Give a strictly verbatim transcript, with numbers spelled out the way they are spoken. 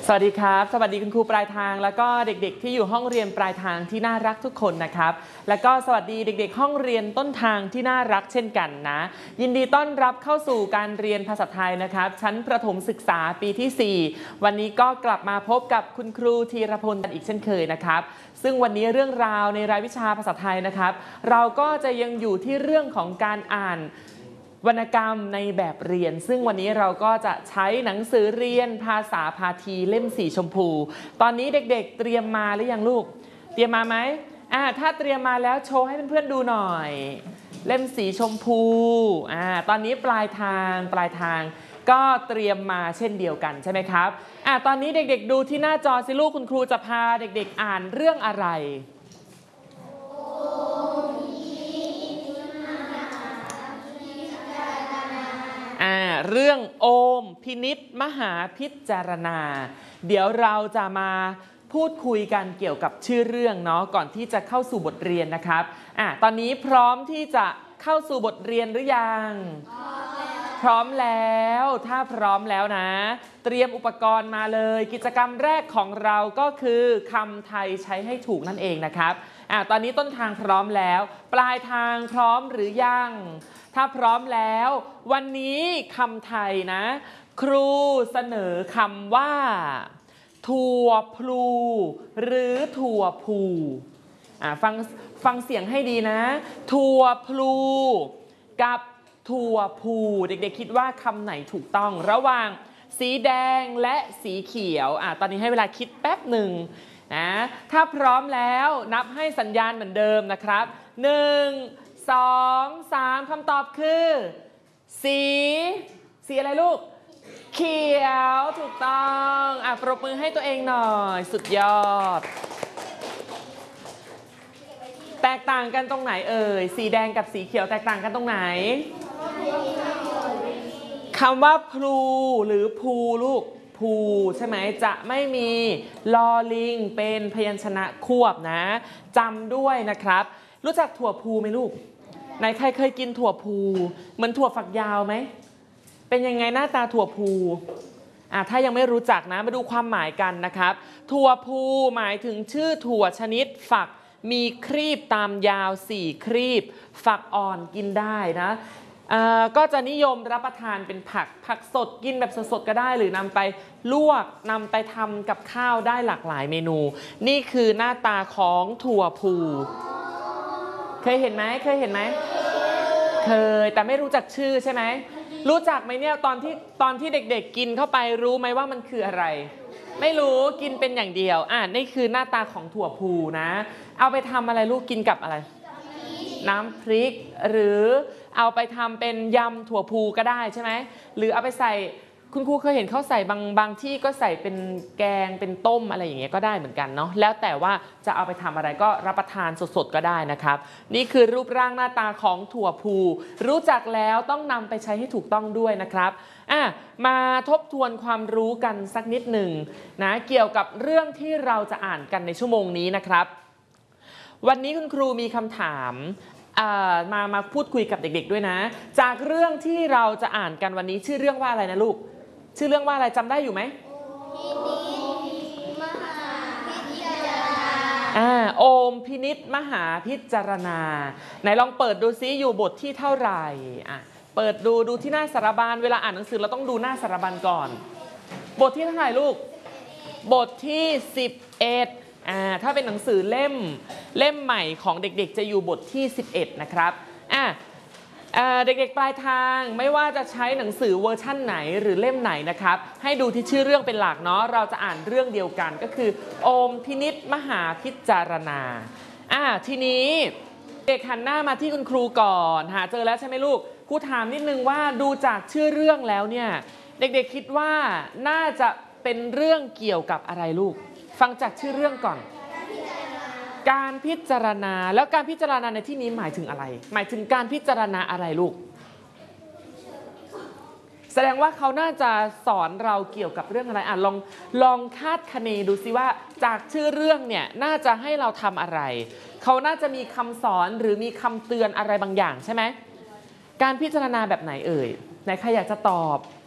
สวัสดีครับสวัสดีคุณครูปลายทางแล้วก็เด็กๆที่อยู่ห้องเรียนปลายทางที่น่ารักทุกคนนะครับแล้วก็สวัสดีเด็กๆห้องเรียนต้นทางที่น่ารักเช่นกันนะยินดีต้อนรับเข้าสู่การเรียนภาษาไทยนะครับชั้นประถมศึกษาปีที่สี่วันนี้ก็กลับมาพบกับคุณครูธีรพลกันอีกเช่นเคยนะครับซึ่งวันนี้เรื่องราวในรายวิชาภาษาไทยนะครับเราก็จะยังอยู่ที่เรื่องของการอ่านวรรณกรรมในแบบเรียนซึ่งวันนี้เราก็จะใช้หนังสือเรียนภาษาพาทีเล่มสีชมพูตอนนี้เด็กๆเตรียมมาหรือยังลูกเตรียมมาไหมอ่าถ้าเตรียมมาแล้วโชว์ให้เพื่อนๆดูหน่อยเล่มสีชมพูอ่าตอนนี้ปลายทางปลายทางก็เตรียมมาเช่นเดียวกันใช่ไหมครับอ่าตอนนี้เด็กๆดูที่หน้าจอสิลูกคุณครูจะพาเด็กๆอ่านเรื่องอะไรเรื่องโอมพินิจมหาพิจารณาเดี๋ยวเราจะมาพูดคุยกันเกี่ยวกับชื่อเรื่องเนาะก่อนที่จะเข้าสู่บทเรียนนะครับอ่ะตอนนี้พร้อมที่จะเข้าสู่บทเรียนหรือยังพร้อมแล้วถ้าพร้อมแล้วนะเตรียมอุปกรณ์มาเลยกิจกรรมแรกของเราก็คือคำไทยใช้ให้ถูกนั่นเองนะครับอ่ะตอนนี้ต้นทางพร้อมแล้วปลายทางพร้อมหรือยังถ้าพร้อมแล้ววันนี้คำไทยนะครูเสนอคำว่าถั่วพลูหรือถั่วพูอ่ะฟังฟังเสียงให้ดีนะถั่วพลูกับถั่วพูเด็กๆคิดว่าคำไหนถูกต้องระหว่างสีแดงและสีเขียวอ่ะตอนนี้ให้เวลาคิดแป๊บหนึ่งนะถ้าพร้อมแล้วนับให้สัญญาณเหมือนเดิมนะครับหนึ่งสองสามคำตอบคือสีสีอะไรลูกเขียวถูกต้องอ่ะปรบมือให้ตัวเองหน่อยสุดยอดแตกต่างกันตรงไหนเอ่ยสีแดงกับสีเขียวแตกต่างกันตรงไหนคำว่าพลูหรือภูลูกภูใช่ไหมจะไม่มีลอลิงเป็นพยัญชนะควบนะจำด้วยนะครับรู้จักถั่วพูไหมลูกไหนใครเคยกินถั่วพูเหมือนถั่วฝักยาวไหมเป็นยังไงหน้าตาถั่วพูอ่ะถ้ายังไม่รู้จักนะมาดูความหมายกันนะครับถั่วพูหมายถึงชื่อถั่วชนิดฝักมีครีบตามยาวสี่ครีบฝักอ่อนกินได้นะก็จะนิยมรับประทานเป็นผักผักสดกินแบบสดๆก็ได้หรือนำไปลวกนำไปทำกับข้าวได้หลากหลายเมนูนี่คือหน้าตาของถั่วพูเคยเห็นไหมเคยเห็นไหมเคยแต่ไม่รู้จักชื่อใช่ไหมรู้จักไหมเนี่ยตอนที่ตอนที่เด็กๆกินเข้าไปรู้ไหมว่ามันคืออะไรไม่รู้กินเป็นอย่างเดียวอ่ะนี่คือหน้าตาของถั่วพูนะเอาไปทำอะไรลูกกินกับอะไรน้ำพริกหรือเอาไปทำเป็นยำถั่วพูก็ได้ใช่ไหมหรือเอาไปใส่คุณครูเคยเห็นเขาใส่บางบางที่ก็ใส่เป็นแกงเป็นต้มอะไรอย่างเงี้ยก็ได้เหมือนกันเนาะแล้วแต่ว่าจะเอาไปทำอะไรก็รับประทานสดๆก็ได้นะครับนี่คือรูปร่างหน้าตาของถั่วพูรู้จักแล้วต้องนำไปใช้ให้ถูกต้องด้วยนะครับอ่ะมาทบทวนความรู้กันสักนิดหนึ่งนะเกี่ยวกับเรื่องที่เราจะอ่านกันในชั่วโมงนี้นะครับวันนี้คุณครูมีคำถามมามาพูดคุยกับเด็กๆด้วยนะจากเรื่องที่เราจะอ่านกันวันนี้ชื่อเรื่องว่าอะไรนะลูกชื่อเรื่องว่าอะไรจำได้อยู่ไหมอ่าโอมพินิจมหาพิจารณาไหนลองเปิดดูซิอยู่บทที่เท่าไหร่อ่ะเปิดดูดูที่หน้าสารบัญเวลาอ่านหนังสือเราต้องดูหน้าสารบัญก่อนบทที่เท่าไหร่ลูกบทที่สิบเอ็ดอ่าถ้าเป็นหนังสือเล่มเล่มใหม่ของเด็กๆจะอยู่บทที่สิบเอ็ดนะครับอ่าเด็กๆปลายทางไม่ว่าจะใช้หนังสือเวอร์ชั่นไหนหรือเล่มไหนนะครับให้ดูที่ชื่อเรื่องเป็นหลักเนาะเราจะอ่านเรื่องเดียวกันก็คือโอมพินิจมหาพิจารณาอ่าทีนี้เด็กหันหน้ามาที่คุณครูก่อนหาเจอแล้วใช่ไหมลูกครูถามนิดนึงว่าดูจากชื่อเรื่องแล้วเนี่ยเด็กๆคิดว่าน่าจะเป็นเรื่องเกี่ยวกับอะไรลูกฟังจากชื่อเรื่องก่อนการพิจารณาแล้วการพิจารณาในที่นี้หมายถึงอะไรหมายถึงการพิจารณาอะไรลูกแสดงว่าเขาน่าจะสอนเราเกี่ยวกับเรื่องอะไรอ่ะลองลองคาดคะเนดูซิว่าจากชื่อเรื่องเนี่ยน่าจะให้เราทำอะไรเขาน่าจะมีคำสอนหรือมีคำเตือนอะไรบางอย่างใช่ไหมการพิจารณาแบบไหนเอ่ยไหนใครอยากจะตอบ